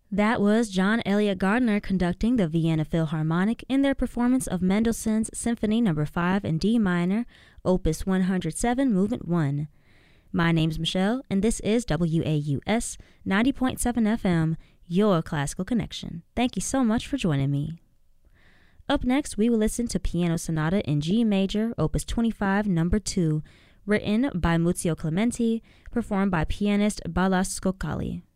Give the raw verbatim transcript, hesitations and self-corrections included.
That was John Elliott Gardner conducting the Vienna Philharmonic in their performance of Mendelssohn's Symphony Number five in D minor, Opus one hundred seven, Movement one. My name's Michelle, and this is W A U S ninety point seven F M, your classical connection. Thank you so much for joining me. Up next, we will listen to Piano Sonata in G major, Opus twenty-five, Number two, written by Muzio Clementi, performed by pianist Balázs Skokály.